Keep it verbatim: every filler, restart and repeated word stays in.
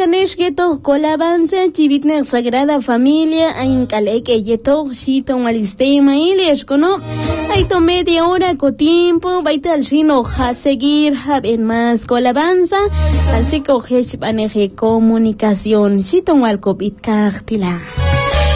Ganesh yeto colabanza chivitne sagrada familia aincale que yeto shito malistema ilish kono aito media hora co tiempo baita al chino a seguir haben más colabanza así que hech maneje comunicación shito mal covid cartila.